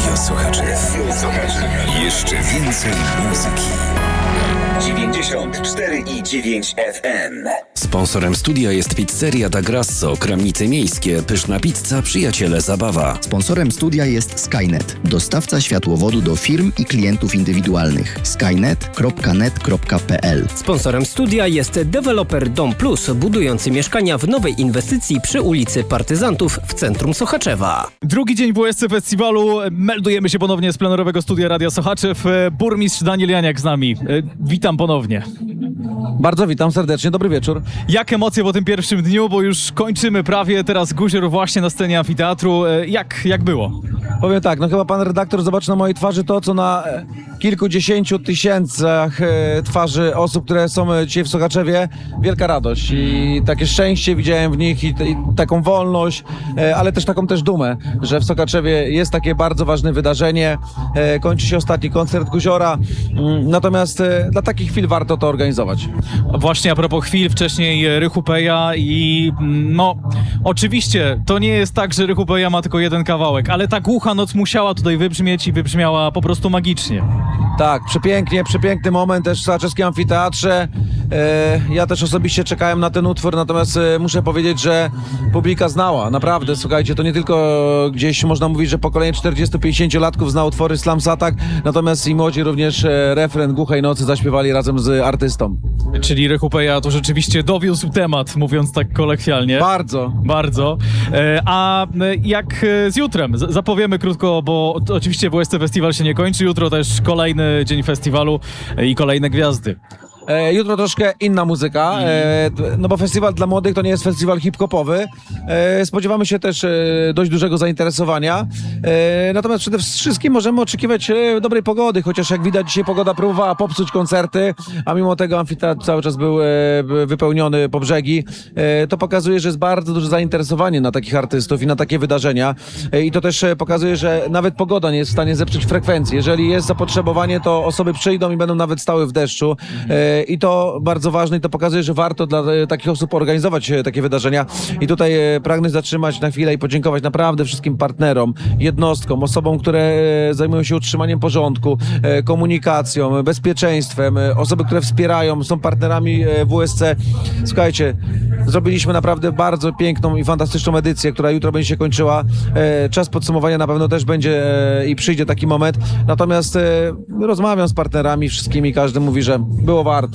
Radio Sochaczew. Jeszcze więcej muzyki. 94,9 FM. Sponsorem studia jest Pizzeria da Grasso, Kramnice Miejskie, pyszna pizza, przyjaciele zabawa. Sponsorem studia jest Skynet, dostawca światłowodu do firm i klientów indywidualnych. skynet.net.pl. Sponsorem studia jest deweloper Dom Plus, budujący mieszkania w nowej inwestycji przy ulicy Partyzantów w centrum Sochaczewa. Drugi dzień WSC Festiwalu. Meldujemy się ponownie z plenerowego studia Radia Sochaczew. Burmistrz Daniel Janiak z nami. Witam ponownie. Bardzo witam serdecznie, dobry wieczór. Jak emocje po tym pierwszym dniu, bo już kończymy prawie, teraz Guzior właśnie na scenie amfiteatru. Jak było? Powiem tak, chyba pan redaktor zobaczy na mojej twarzy to, co na kilkudziesięciu tysięcach twarzy osób, które są dzisiaj w Sochaczewie. Wielka radość i takie szczęście widziałem w nich i taką wolność, ale też taką dumę, że w Sochaczewie jest takie bardzo ważne wydarzenie. Kończy się ostatni koncert Guziora, natomiast dla takich chwil warto to organizować. Właśnie a propos chwil, wcześniej Rychu Peja i oczywiście to nie jest tak, że Rychu Peja ma tylko jeden kawałek, ale ta głucha noc musiała tutaj wybrzmieć i wybrzmiała po prostu magicznie. Tak, przepiękny moment też w Sochaczewskim Amfiteatrze. Ja też osobiście czekałem na ten utwór, natomiast muszę powiedzieć, że publika znała, naprawdę, słuchajcie, to nie tylko gdzieś można mówić, że pokolenie 40-50-latków zna utwory Slums Attack, natomiast i młodzi również refren Głuchej Nocy zaśpiewali razem z artystą. Czyli Rychu Peja to rzeczywiście dowiózł temat, mówiąc tak kolokwialnie. Bardzo. A jak z jutrem? Zapowiemy krótko, bo oczywiście WSC Festiwal się nie kończy. Jutro też kolejny dzień festiwalu i kolejne gwiazdy. Jutro troszkę inna muzyka, bo festiwal dla młodych to nie jest festiwal hip-hopowy. Spodziewamy się też dość dużego zainteresowania. Natomiast przede wszystkim możemy oczekiwać dobrej pogody, chociaż jak widać dzisiaj pogoda próbowała popsuć koncerty, a mimo tego amfiteatr cały czas był wypełniony po brzegi. To pokazuje, że jest bardzo duże zainteresowanie na takich artystów i na takie wydarzenia. I to też pokazuje, że nawet pogoda nie jest w stanie zepsuć frekwencji. Jeżeli jest zapotrzebowanie, to osoby przyjdą i będą nawet stały w deszczu. I to bardzo ważne i to pokazuje, że warto dla takich osób organizować takie wydarzenia. I tutaj pragnę zatrzymać na chwilę i podziękować naprawdę wszystkim partnerom, jednostkom, osobom, które zajmują się utrzymaniem porządku, komunikacją, bezpieczeństwem, osoby, które wspierają, są partnerami WSC. Słuchajcie, zrobiliśmy naprawdę bardzo piękną i fantastyczną edycję, która jutro będzie się kończyła. Czas podsumowania na pewno też będzie i przyjdzie taki moment. Natomiast rozmawiam z partnerami wszystkimi, każdy mówi, że było warto.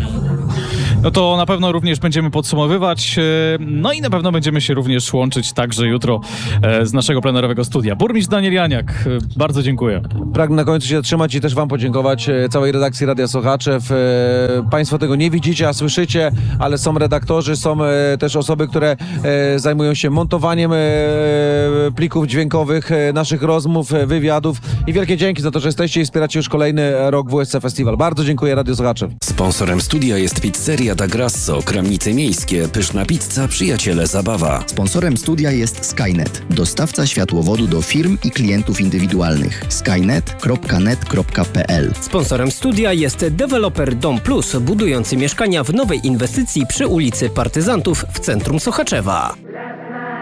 No to na pewno również będziemy podsumowywać, no i na pewno będziemy się również łączyć także jutro z naszego plenerowego studia. Burmistrz Daniel Janiak, bardzo dziękuję. Pragnę na końcu się zatrzymać i też wam podziękować, całej redakcji Radia Sochaczew. Państwo tego nie widzicie, a słyszycie, ale są redaktorzy, są też osoby, które zajmują się montowaniem plików dźwiękowych, naszych rozmów, wywiadów i wielkie dzięki za to, że jesteście i wspieracie już kolejny rok WSC Festiwal. Bardzo dziękuję Radio Sochaczew. Sponsorem studia jest Pizzeria da Grasso, Kramnice Miejskie, pyszna pizza, przyjaciele zabawa. Sponsorem studia jest Skynet, dostawca światłowodu do firm i klientów indywidualnych. skynet.net.pl. Sponsorem studia jest deweloper Dom Plus, budujący mieszkania w nowej inwestycji przy ulicy Partyzantów w centrum Sochaczewa.